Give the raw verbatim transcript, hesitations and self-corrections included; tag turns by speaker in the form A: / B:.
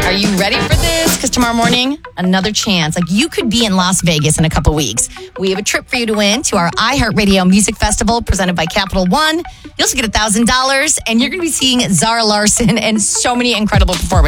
A: Are you ready for this? Because tomorrow morning, another chance. Like, you could be in Las Vegas in a couple weeks. We have a trip for you to win to our iHeartRadio Music Festival presented by Capital One. You also get one thousand dollars, and you're going to be seeing Zara Larsson and so many incredible performances.